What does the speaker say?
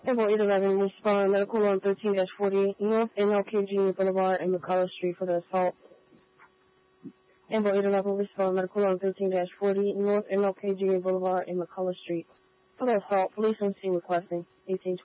Info 811, respond medical on 13-40 North MLK Junior Boulevard and McCullough Street for the assault. Info 811, respond medical on 13-40 North MLK Junior Boulevard and McCullough Street for the assault. Police on scene requesting 1820.